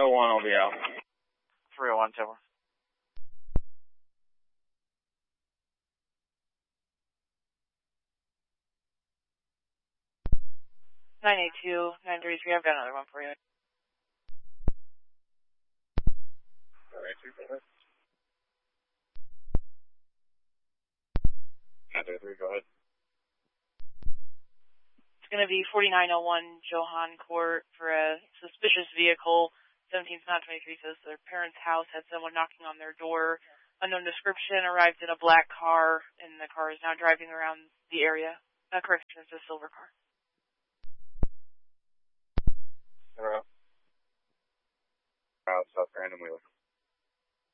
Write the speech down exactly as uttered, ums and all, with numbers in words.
oh one, I'll be out. three oh one, Timber. nine eight two, nine three three, I've got another one for you. nine eight two, go ahead. nine three three, go ahead. It's going to be forty-nine oh one Johan Court for a suspicious vehicle. seventeenth nine twenty-three says their parents' house had someone knocking on their door. Unknown description, arrived in a black car, and the car is now driving around the area. Uh, correction, it's a silver car. Zero. Out, South Brandon Wheeler.